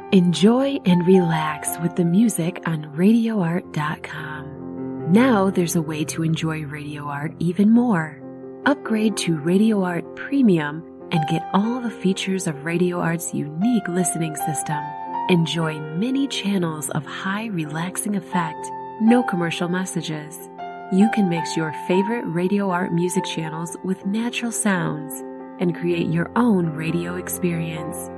Enjoy and relax with the music on RadioArt.com. Now there's a way to enjoy Radio Art even more. Upgrade to Radio Art Premium and get all the features of Radio Art's unique listening system. Enjoy many channels of high relaxing effect, no commercial messages. You can mix your favorite Radio Art music channels with natural sounds and create your own radio experience.